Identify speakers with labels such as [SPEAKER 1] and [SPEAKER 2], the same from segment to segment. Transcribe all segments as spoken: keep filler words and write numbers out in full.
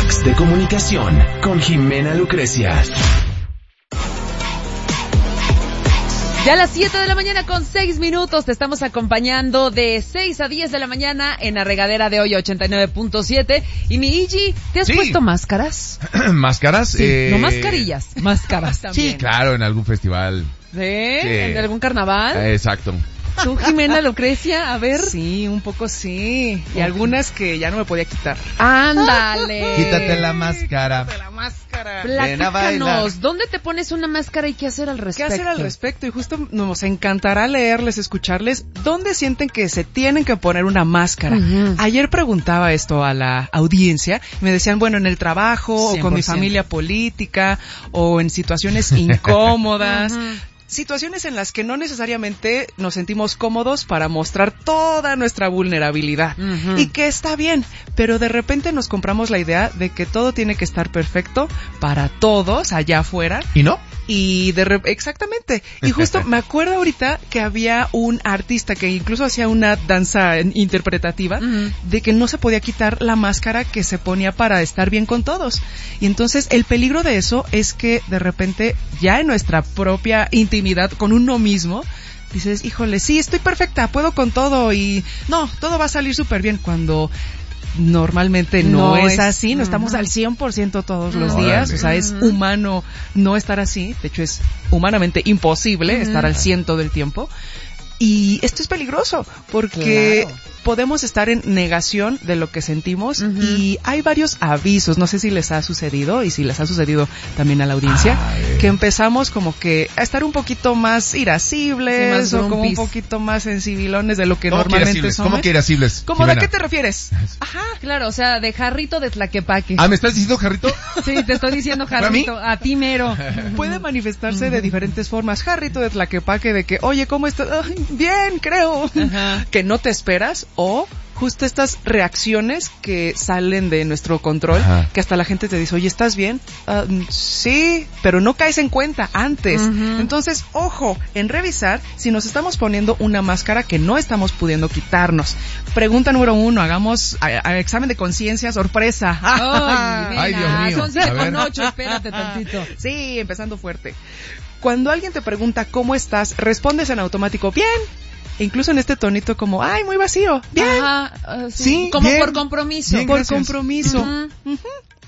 [SPEAKER 1] Hacks de comunicación con Jimena Lucrecia.
[SPEAKER 2] Ya a las siete de la mañana con seis minutos te estamos acompañando de seis a diez de la mañana en la regadera de hoy ochenta y nueve punto siete. Y mi Igi, ¿te has
[SPEAKER 3] sí.
[SPEAKER 2] puesto máscaras?
[SPEAKER 3] ¿Máscaras?
[SPEAKER 2] Sí,
[SPEAKER 3] eh...
[SPEAKER 2] no mascarillas, máscaras también.
[SPEAKER 3] Sí, claro, en algún festival.
[SPEAKER 2] ¿Sí? ¿En algún carnaval?
[SPEAKER 3] Eh, exacto.
[SPEAKER 2] ¿Tú, Jimena Lucrecia? A ver.
[SPEAKER 4] Sí, un poco sí. Y algunas que ya no me podía quitar.
[SPEAKER 2] ¡Ándale!
[SPEAKER 3] Quítate la máscara.
[SPEAKER 4] Quítate la máscara.
[SPEAKER 2] Platícanos, ¿dónde te pones una máscara y qué hacer al respecto?
[SPEAKER 4] ¿Qué hacer al respecto? Y justo nos encantará leerles, escucharles, ¿dónde sienten que se tienen que poner una máscara? Uh-huh. Ayer preguntaba esto a la audiencia, me decían, bueno, en el trabajo, cien por ciento. O con mi familia política, o en situaciones incómodas. Uh-huh. Situaciones en las que no necesariamente nos sentimos cómodos para mostrar toda nuestra vulnerabilidad. Uh-huh. Y que está bien, pero de repente nos compramos la idea de que todo tiene que estar perfecto para todos allá afuera.
[SPEAKER 3] ¿Y no?
[SPEAKER 4] Y de re- exactamente. Y justo me acuerdo ahorita que había un artista que incluso hacía una danza interpretativa uh-huh. de que no se podía quitar la máscara que se ponía para estar bien con todos. Y entonces el peligro de eso es que de repente ya en nuestra propia intimidad con uno mismo dices, híjole, sí, estoy perfecta, puedo con todo y no, todo va a salir súper bien, cuando normalmente no, no es, es así, no uh-huh. estamos al cien por ciento todos los uh-huh. días, o sea, es uh-huh. humano no estar así, de hecho es humanamente imposible uh-huh. estar al cien todo el tiempo. Y esto es peligroso porque claro. podemos estar en negación de lo que sentimos uh-huh. y hay varios avisos, no sé si les ha sucedido y si les ha sucedido también a la audiencia, Ay. que empezamos como que a estar un poquito más irascibles sí, más o como un poquito más sensibilones de lo que normalmente somos.
[SPEAKER 3] ¿Cómo que irascibles?
[SPEAKER 4] ¿Cómo Jimena? ¿De qué te refieres?
[SPEAKER 2] Ajá, claro, o sea, de jarrito de Tlaquepaque.
[SPEAKER 3] Ah, ¿me estás diciendo jarrito?
[SPEAKER 2] Sí, te estoy diciendo jarrito, ¿A, ¿a ti mero.
[SPEAKER 4] Puede manifestarse uh-huh. de diferentes formas, jarrito de Tlaquepaque, de que, oye, ¿cómo estás? Ay, bien, creo, Ajá. que no te esperas, o justo estas reacciones que salen de nuestro control, Ajá. que hasta la gente te dice, oye, ¿estás bien? Uh, sí, pero no caes en cuenta antes. Uh-huh. Entonces, ojo, en revisar si nos estamos poniendo una máscara que no estamos pudiendo quitarnos. Pregunta número uno, hagamos a, a examen de conciencia, sorpresa.
[SPEAKER 2] Ay,
[SPEAKER 3] Ay, Dios mío.
[SPEAKER 2] Son siete con ocho, espérate tantito.
[SPEAKER 4] Sí, empezando fuerte. Cuando alguien te pregunta cómo estás, respondes en automático, bien. E incluso en este tonito como, ay, muy vacío, bien.
[SPEAKER 2] Ajá, uh, sí.
[SPEAKER 4] sí,
[SPEAKER 2] como
[SPEAKER 4] bien.
[SPEAKER 2] por compromiso.
[SPEAKER 4] Bien, por compromiso. Uh-huh. Uh-huh.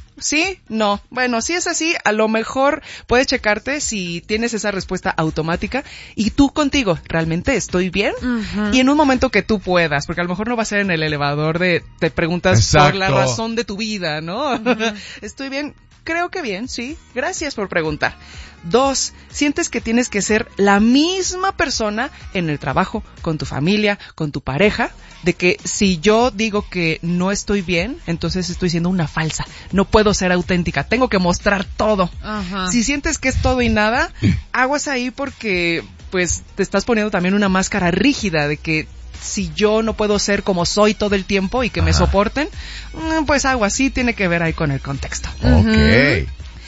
[SPEAKER 4] Sí, no. Bueno, si es así, a lo mejor puedes checarte si tienes esa respuesta automática y tú contigo, ¿realmente estoy bien? Uh-huh. Y en un momento que tú puedas, porque a lo mejor no va a ser en el elevador de te preguntas Exacto. por la razón de tu vida, ¿no? Uh-huh. ¿Estoy bien? Creo que bien, sí. Gracias por preguntar. Dos, sientes que tienes que ser la misma persona en el trabajo, con tu familia, con tu pareja, de que si yo digo que no estoy bien, entonces estoy siendo una falsa. No puedo ser auténtica, tengo que mostrar todo. Ajá. Si sientes que es todo y nada, aguas ahí porque pues te estás poniendo también una máscara rígida de que si yo no puedo ser como soy todo el tiempo y que Ajá. me soporten, pues aguas, sí tiene que ver ahí con el contexto.
[SPEAKER 3] Ok. Uh-huh.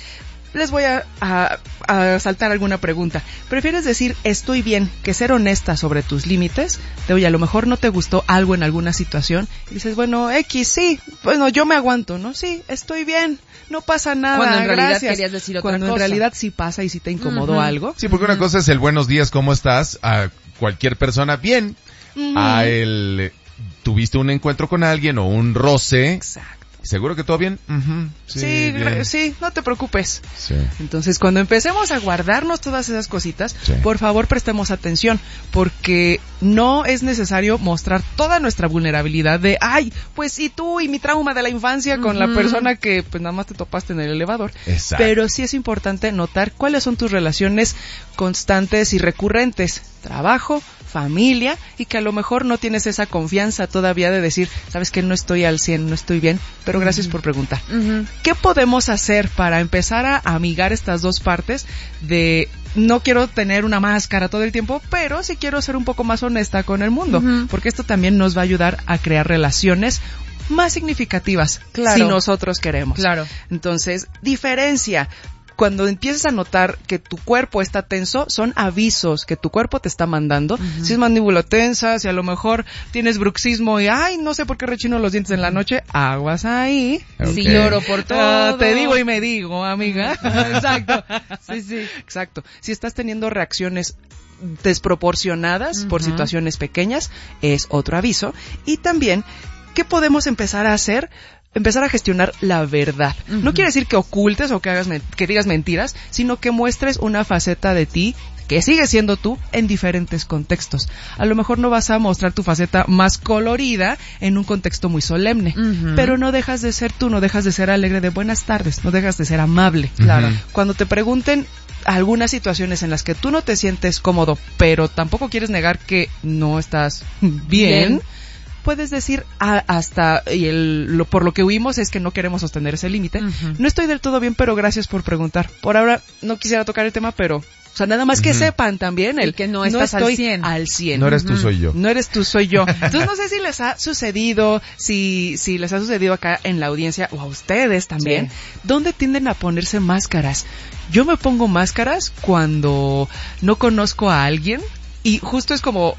[SPEAKER 4] Les voy a, a, a saltar alguna pregunta. ¿Prefieres decir estoy bien que ser honesta sobre tus límites? De oye, a lo mejor no te gustó algo en alguna situación y dices, bueno, X, sí, bueno, yo me aguanto, ¿no? Sí, estoy bien, no pasa nada,
[SPEAKER 2] Cuando en realidad
[SPEAKER 4] gracias.
[SPEAKER 2] querías decir otra
[SPEAKER 4] Cuando
[SPEAKER 2] cosa.
[SPEAKER 4] en realidad sí pasa y sí te incomodó uh-huh. algo.
[SPEAKER 3] Sí, porque uh-huh. una cosa es el buenos días, ¿cómo estás? A cualquier persona, bien. Uh-huh. A el, tuviste un encuentro con alguien o un roce.
[SPEAKER 4] Exacto.
[SPEAKER 3] ¿Seguro que todo bien? Uh-huh. Sí,
[SPEAKER 4] sí,
[SPEAKER 3] bien.
[SPEAKER 4] sí, no te preocupes.
[SPEAKER 3] Sí.
[SPEAKER 4] Entonces, cuando empecemos a guardarnos todas esas cositas, sí. por favor prestemos atención, porque no es necesario mostrar toda nuestra vulnerabilidad de, ay, pues y tú y mi trauma de la infancia uh-huh. con la persona que pues nada más te topaste en el elevador.
[SPEAKER 3] Exacto.
[SPEAKER 4] Pero sí es importante notar cuáles son tus relaciones constantes y recurrentes. Trabajo, familia, y que a lo mejor no tienes esa confianza todavía de decir, sabes que no estoy al cien, no estoy bien, pero gracias uh-huh. por preguntar. Uh-huh. ¿Qué podemos hacer para empezar a amigar estas dos partes de no quiero tener una máscara todo el tiempo, pero sí quiero ser un poco más honesta con el mundo? Uh-huh. Porque esto también nos va a ayudar a crear relaciones más significativas, claro. si nosotros queremos.
[SPEAKER 2] Claro.
[SPEAKER 4] Entonces, diferencia. cuando empieces a notar que tu cuerpo está tenso, son avisos que tu cuerpo te está mandando. Uh-huh. Si es mandíbula tensa, si a lo mejor tienes bruxismo y, ay, no sé por qué rechino los dientes en la noche, aguas ahí.
[SPEAKER 2] Okay. Si lloro por todo.
[SPEAKER 4] Uh, te digo y me digo, amiga.
[SPEAKER 2] Exacto. Sí, sí.
[SPEAKER 4] Exacto. Si estás teniendo reacciones desproporcionadas uh-huh. por situaciones pequeñas, es otro aviso. Y también, ¿qué podemos empezar a hacer? Empezar a gestionar la verdad. Uh-huh. No quiere decir que ocultes o que hagas que digas mentiras, sino que muestres una faceta de ti que sigue siendo tú en diferentes contextos. A lo mejor no vas a mostrar tu faceta más colorida en un contexto muy solemne, uh-huh. pero no dejas de ser tú, no dejas de ser alegre de buenas tardes, no dejas de ser amable.
[SPEAKER 3] Uh-huh.
[SPEAKER 4] Claro. Cuando te pregunten algunas situaciones en las que tú no te sientes cómodo, pero tampoco quieres negar que no estás bien, bien. puedes decir ah, hasta, y el, lo, por lo que huimos es que no queremos sostener ese límite. Uh-huh. No estoy del todo bien, pero gracias por preguntar. Por ahora no quisiera tocar el tema, pero... O sea, nada más que uh-huh. sepan también el
[SPEAKER 2] que no estás
[SPEAKER 4] no estoy
[SPEAKER 2] al cien.
[SPEAKER 4] al cien.
[SPEAKER 3] No eres tú, soy yo.
[SPEAKER 4] No eres tú, soy yo. Entonces no sé si les ha sucedido, si si les ha sucedido acá en la audiencia o a ustedes también, sí. ¿Dónde tienden a ponerse máscaras? Yo me pongo máscaras cuando no conozco a alguien y justo es como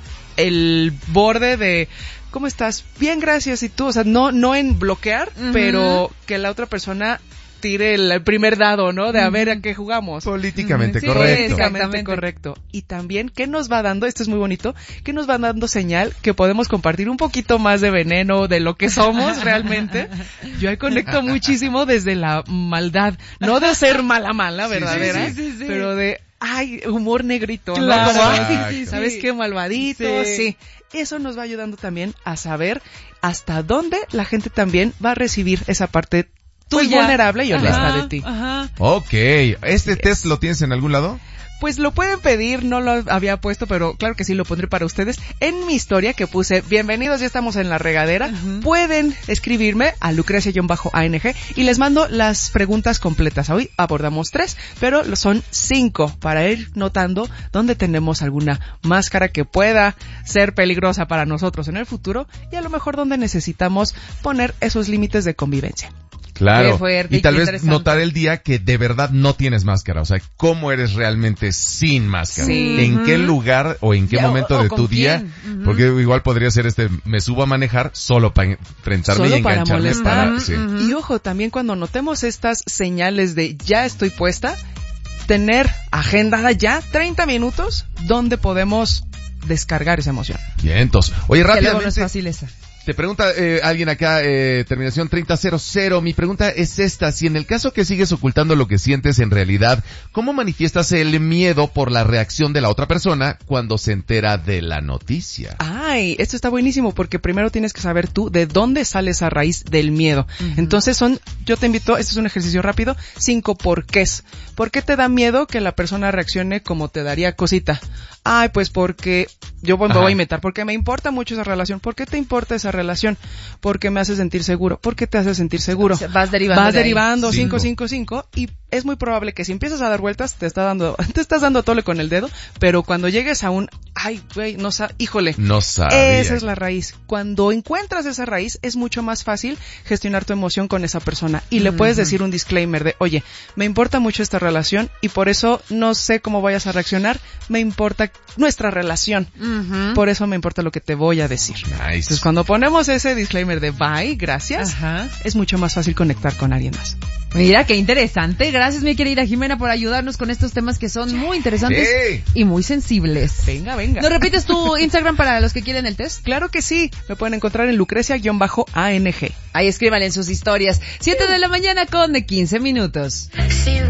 [SPEAKER 4] el borde de... ¿Cómo estás? Bien, gracias. ¿Y tú? O sea, no no en bloquear, uh-huh. pero que la otra persona tire el, el primer dado, ¿no? De a ver a qué jugamos.
[SPEAKER 3] Políticamente
[SPEAKER 4] sí,
[SPEAKER 3] correcto.
[SPEAKER 4] Políticamente correcto. Y también, ¿qué nos va dando? Esto es muy bonito. ¿Qué nos va dando señal que podemos compartir un poquito más de veneno de lo que somos realmente? Yo ahí conecto muchísimo desde la maldad. No de ser mala mala, verdadera, sí, sí, sí, sí. pero de... Ay, humor negrito,
[SPEAKER 2] claro.
[SPEAKER 4] ¿no?
[SPEAKER 2] Sí, sí, sí.
[SPEAKER 4] ¿Sabes qué? Malvadito, sí. sí. Eso nos va ayudando también a saber hasta dónde la gente también va a recibir esa parte pues vulnerable y honesta
[SPEAKER 2] ajá,
[SPEAKER 4] de ti.
[SPEAKER 2] Ajá.
[SPEAKER 3] Ok. ¿Este yes. test lo tienes en algún lado?
[SPEAKER 4] Pues lo pueden pedir, no lo había puesto, pero claro que sí lo pondré para ustedes. En mi historia que puse, bienvenidos, ya estamos en la regadera, uh-huh. pueden escribirme a Lucrecia-A N G y les mando las preguntas completas. Hoy abordamos tres, pero son cinco para ir notando dónde tenemos alguna máscara que pueda ser peligrosa para nosotros en el futuro y a lo mejor donde necesitamos poner esos límites de convivencia.
[SPEAKER 3] Claro,
[SPEAKER 2] fuerte,
[SPEAKER 3] y tal vez notar el día que de verdad no tienes máscara, o sea, cómo eres realmente sin máscara,
[SPEAKER 2] sí.
[SPEAKER 3] en
[SPEAKER 2] uh-huh.
[SPEAKER 3] qué lugar o en qué ya, momento o, o de tu día, uh-huh. porque igual podría ser este, me subo a manejar solo para enfrentarme
[SPEAKER 4] solo
[SPEAKER 3] y engancharme
[SPEAKER 4] para,
[SPEAKER 3] para,
[SPEAKER 4] uh-huh.
[SPEAKER 3] sí.
[SPEAKER 4] Y ojo, también cuando notemos estas señales de ya estoy puesta, tener agendada ya treinta minutos donde podemos descargar esa emoción.
[SPEAKER 3] Bien, entonces, oye, rápidamente.
[SPEAKER 2] No es fácil esa.
[SPEAKER 3] Te pregunta eh, alguien acá, eh, terminación treinta cero cero, mi pregunta es esta, si en el caso que sigues ocultando lo que sientes en realidad, ¿cómo manifiestas el miedo por la reacción de la otra persona cuando se entera de la noticia?
[SPEAKER 4] Ay, esto está buenísimo porque primero tienes que saber tú de dónde sale esa raíz del miedo. Uh-huh. Entonces son, yo te invito, este es un ejercicio rápido, cinco porqués. ¿Por qué te da miedo que la persona reaccione como te daría cosita? Ay, pues porque yo me voy a inventar, porque me importa mucho esa relación. ¿Por qué te importa esa relación? Porque me hace sentir seguro. ¿Por qué te hace sentir seguro?
[SPEAKER 2] Vas derivando.
[SPEAKER 4] Vas de derivando
[SPEAKER 3] cinco,
[SPEAKER 4] cinco, cinco, cinco y es muy probable que si empiezas a dar vueltas te está dando, te estás dando tole con el dedo, pero cuando llegues a un, ay, güey, no sabes, híjole.
[SPEAKER 3] No sabía.
[SPEAKER 4] Esa es la raíz. Cuando encuentras esa raíz es mucho más fácil gestionar tu emoción con esa persona y le uh-huh. puedes decir un disclaimer de, oye, me importa mucho esta relación y por eso no sé cómo vayas a reaccionar, me importa nuestra relación. Uh-huh. Por eso me importa lo que te voy a decir.
[SPEAKER 3] Nice.
[SPEAKER 4] Entonces, cuando ponemos ese disclaimer de bye, gracias,
[SPEAKER 2] uh-huh.
[SPEAKER 4] es mucho más fácil conectar con alguien más.
[SPEAKER 2] Mira, qué interesante. Gracias, mi querida Jimena, por ayudarnos con estos temas que son muy interesantes
[SPEAKER 3] sí.
[SPEAKER 2] y muy sensibles.
[SPEAKER 4] Venga, venga.
[SPEAKER 2] ¿Nos repites tu Instagram para los que quieren el test?
[SPEAKER 4] Claro que sí. Me pueden encontrar en Lucrecia-A N G.
[SPEAKER 2] Ahí escríbanle en sus historias. siete de la mañana con quince minutos.